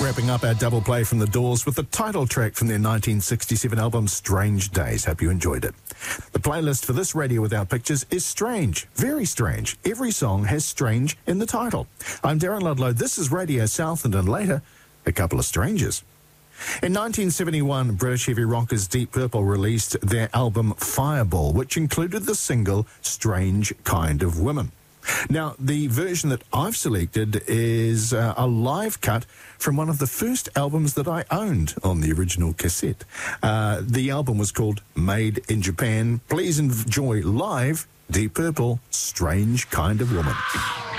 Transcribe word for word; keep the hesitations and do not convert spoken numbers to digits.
Wrapping up our double play from The Doors with the title track from their nineteen sixty-seven album Strange Days. Hope you enjoyed it. The playlist for this Radio Without Pictures is strange, very strange. Every song has strange in the title. I'm Darren Ludlow. This is Radio Southland, and later, A Couple of Strangers. In nineteen seventy-one, British heavy rockers Deep Purple released their album Fireball, which included the single Strange Kind of Woman. Now, the version that I've selected is uh, a live cut from one of the first albums that I owned on the original cassette. Uh, the album was called Made in Japan. Please enjoy live Deep Purple, Strange Kind of Woman.